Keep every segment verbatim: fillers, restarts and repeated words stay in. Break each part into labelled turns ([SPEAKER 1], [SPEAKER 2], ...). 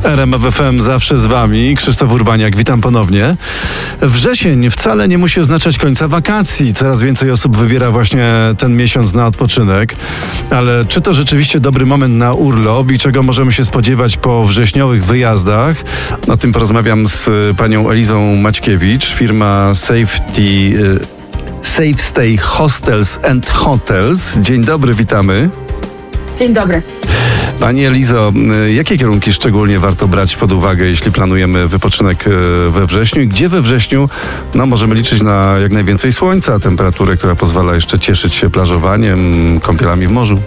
[SPEAKER 1] R M F F M zawsze z wami. Krzysztof Urbaniak, witam ponownie. Wrzesień wcale nie musi oznaczać końca wakacji. Coraz więcej osób wybiera właśnie ten miesiąc na odpoczynek. Ale czy to rzeczywiście dobry moment na urlop i czego możemy się spodziewać po wrześniowych wyjazdach? O tym porozmawiam z panią Elizą Maćkiewicz, firma Safety, Safe Stay Hostels and Hotels. Dzień dobry, witamy.
[SPEAKER 2] Dzień dobry.
[SPEAKER 1] Pani Elizo, jakie kierunki szczególnie warto brać pod uwagę, jeśli planujemy wypoczynek we wrześniu i gdzie we wrześniu no, możemy liczyć na jak najwięcej słońca, temperaturę, która pozwala jeszcze cieszyć się plażowaniem, kąpielami w morzu?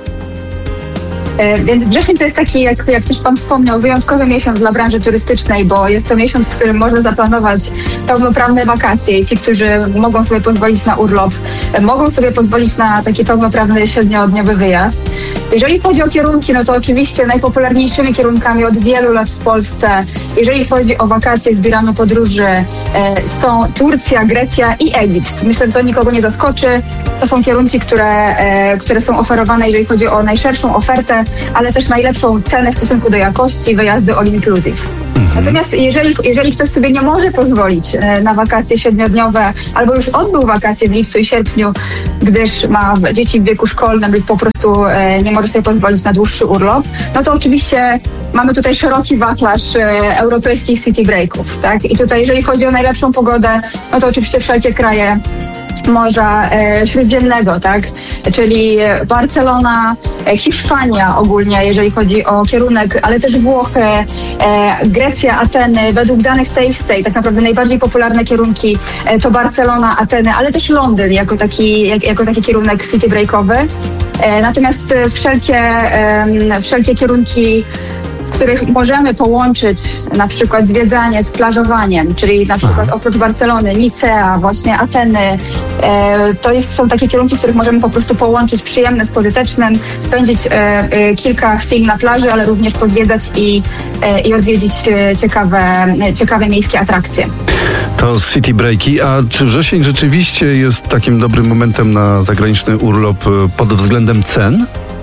[SPEAKER 2] Więc wrzesień to jest taki, jak, jak też pan wspomniał, wyjątkowy miesiąc dla branży turystycznej, bo jest to miesiąc, w którym można zaplanować pełnoprawne wakacje i ci, którzy mogą sobie pozwolić na urlop, mogą sobie pozwolić na taki pełnoprawny siedmiodniowy wyjazd. Jeżeli chodzi o kierunki, no to oczywiście najpopularniejszymi kierunkami od wielu lat w Polsce, jeżeli chodzi o wakacje, zbierane podróży, e, są Turcja, Grecja i Egipt. Myślę, że to nikogo nie zaskoczy. To są kierunki, które, e, które są oferowane, jeżeli chodzi o najszerszą ofertę, ale też najlepszą cenę w stosunku do jakości, wyjazdy all inclusive. Mhm. Natomiast jeżeli, jeżeli ktoś sobie nie może pozwolić e, na wakacje siedmiodniowe, albo już odbył wakacje w lipcu i sierpniu, gdyż ma dzieci w wieku szkolnym lub po prostu e, nie może sobie pozwolić na dłuższy urlop, no to oczywiście mamy tutaj szeroki wachlarz e, europejskich city breaków, tak? I tutaj jeżeli chodzi o najlepszą pogodę, no to oczywiście wszelkie kraje Morza e, Śródziemnego, tak? Czyli Barcelona, e, Hiszpania ogólnie, jeżeli chodzi o kierunek, ale też Włochy, e, Grecja, Ateny. Według danych Safe Stay tak naprawdę najbardziej popularne kierunki e, to Barcelona, Ateny, ale też Londyn jako taki, jak, jako taki kierunek city breakowy. E, natomiast wszelkie, e, wszelkie kierunki, w których możemy połączyć na przykład zwiedzanie z plażowaniem, czyli na przykład Aha. oprócz Barcelony, Nicea, właśnie Ateny, e, to jest, są takie kierunki, w których możemy po prostu połączyć przyjemne z pożytecznym, spędzić e, e, kilka chwil na plaży, ale również pozwiedzać i, e, i odwiedzić e, ciekawe, ciekawe miejskie atrakcje.
[SPEAKER 1] To city breaki, a czy wrzesień rzeczywiście jest takim dobrym momentem na zagraniczny urlop pod względem cen?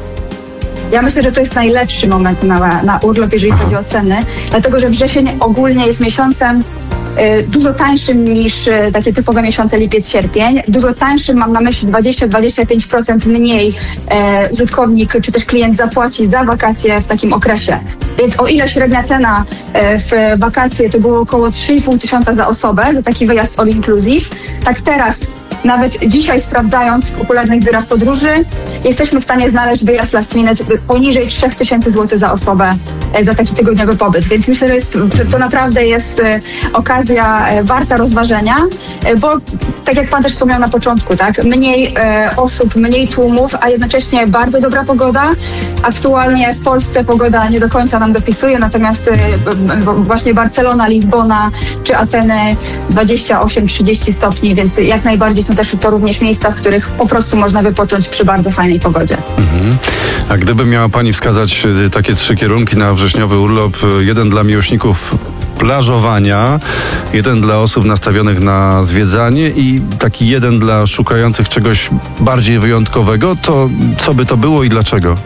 [SPEAKER 2] Ja myślę, że to jest najlepszy moment na, na urlop, jeżeli Aha. chodzi o ceny, dlatego że wrzesień ogólnie jest miesiącem y, dużo tańszym niż y, takie typowe miesiące lipiec, sierpień. Dużo tańszym, mam na myśli dwadzieścia do dwudziestu pięciu procent mniej y, użytkownik czy też klient zapłaci za wakacje w takim okresie. Więc o ile średnia cena y, w wakacje to było około trzy i pół tysiąca za osobę, za taki wyjazd all inclusive, tak teraz nawet dzisiaj, sprawdzając w popularnych biurach podróży, jesteśmy w stanie znaleźć wyjazd last minute poniżej trzy tysiące złotych za osobę za taki tygodniowy pobyt. Więc myślę, że, jest, że to naprawdę jest okazja warta rozważenia, bo tak jak pan też wspomniał na początku, tak, mniej e, osób, mniej tłumów, a jednocześnie bardzo dobra pogoda. Aktualnie w Polsce pogoda nie do końca nam dopisuje, natomiast e, właśnie Barcelona, Lizbona czy Ateny dwadzieścia osiem do trzydziestu stopni, więc jak najbardziej są też to również miejsca, w których po prostu można wypocząć przy bardzo fajnej pogodzie.
[SPEAKER 1] Mhm. A gdyby miała pani wskazać takie trzy kierunki na wrześniowy urlop, jeden dla miłośników plażowania, jeden dla osób nastawionych na zwiedzanie i taki jeden dla szukających czegoś bardziej wyjątkowego, to co by to było i dlaczego?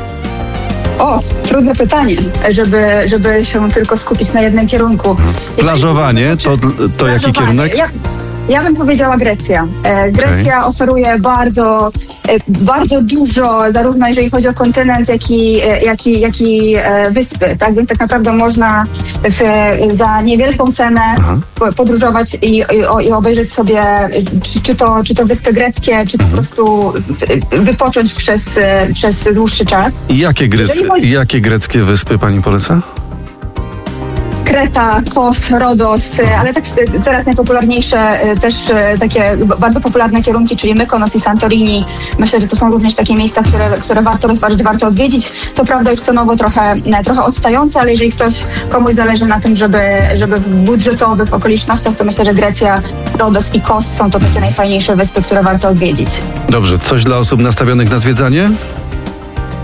[SPEAKER 2] O, trudne pytanie, żeby, żeby się tylko skupić na jednym kierunku.
[SPEAKER 1] Plażowanie, to, to jaki kierunek?
[SPEAKER 2] Ja, ja bym powiedziała Grecja. E, Grecja okay. oferuje bardzo, e, bardzo dużo, zarówno jeżeli chodzi o kontynent, jak i, jak i, jak i e, wyspy. Tak? Więc tak naprawdę można w, za niewielką cenę Aha. podróżować i, i, i obejrzeć sobie czy, czy, to, czy to wyspy greckie, czy po prostu wypocząć przez, przez dłuższy czas.
[SPEAKER 1] I jakie, grec, chodzi... jakie greckie wyspy pani poleca?
[SPEAKER 2] Kreta, Kos, Rodos, ale tak teraz najpopularniejsze też takie bardzo popularne kierunki, czyli Mykonos i Santorini. Myślę, że to są również takie miejsca, które, które warto rozważyć, warto odwiedzić. Co prawda już cenowo trochę, trochę odstające, ale jeżeli ktoś, komuś zależy na tym, żeby, żeby w budżetowych okolicznościach, to myślę, że Grecja, Rodos i Kos są to takie najfajniejsze wyspy, które warto odwiedzić.
[SPEAKER 1] Dobrze, coś dla osób nastawionych na zwiedzanie?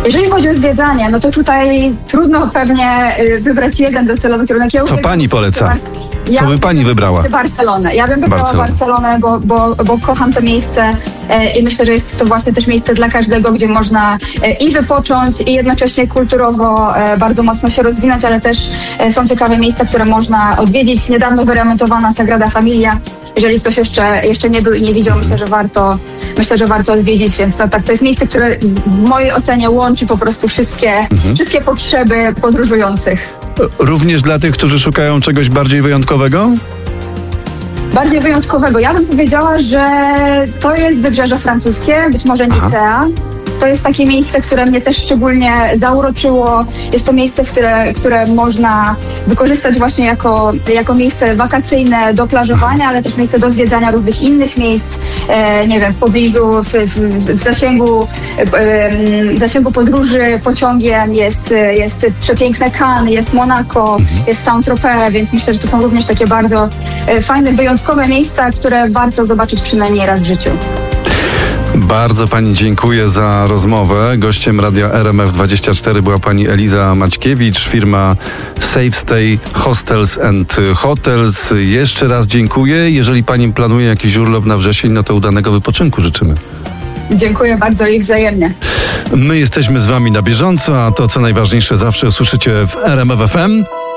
[SPEAKER 2] Jeżeli chodzi o zwiedzanie, no to tutaj trudno pewnie y, wybrać jeden docelowy kierunek. Ja
[SPEAKER 1] Co pani poleca?
[SPEAKER 2] Ja
[SPEAKER 1] Co by pani wybrała?
[SPEAKER 2] Barcelonę. Ja bym wybrała
[SPEAKER 1] Barcelonę.
[SPEAKER 2] Barcelonę, bo, bo, bo kocham to miejsce e, i myślę, że jest to właśnie też miejsce dla każdego, gdzie można e, i wypocząć, i jednocześnie kulturowo e, bardzo mocno się rozwinąć, ale też e, są ciekawe miejsca, które można odwiedzić. Niedawno wyremontowana Sagrada Familia. Jeżeli ktoś jeszcze, jeszcze nie był i nie widział, myślę, że warto, myślę, że warto odwiedzić, więc no, tak, to jest miejsce, które w mojej ocenie łączy po prostu wszystkie, mhm. wszystkie potrzeby podróżujących.
[SPEAKER 1] Również dla tych, którzy szukają czegoś bardziej wyjątkowego?
[SPEAKER 2] Bardziej wyjątkowego. Ja bym powiedziała, że to jest wybrzeże francuskie, być może Nicea. To jest takie miejsce, które mnie też szczególnie zauroczyło. Jest to miejsce, które, które można wykorzystać właśnie jako, jako miejsce wakacyjne do plażowania, ale też miejsce do zwiedzania różnych innych miejsc, e, nie wiem, w pobliżu, w, w, w, zasięgu, e, w zasięgu podróży pociągiem jest, jest przepiękne Cannes, jest Monaco, jest Saint-Tropez, więc myślę, że to są również takie bardzo e, fajne, wyjątkowe miejsca, które warto zobaczyć przynajmniej raz w życiu.
[SPEAKER 1] Bardzo pani dziękuję za rozmowę. Gościem Radia R M F dwadzieścia cztery była pani Eliza Maćkiewicz, firma Safe Stay Hostels and Hotels. Jeszcze raz dziękuję. Jeżeli pani planuje jakiś urlop na wrzesień, no to udanego wypoczynku życzymy.
[SPEAKER 2] Dziękuję bardzo i wzajemnie.
[SPEAKER 1] My jesteśmy z wami na bieżąco, a to co najważniejsze zawsze usłyszycie w R M F F M.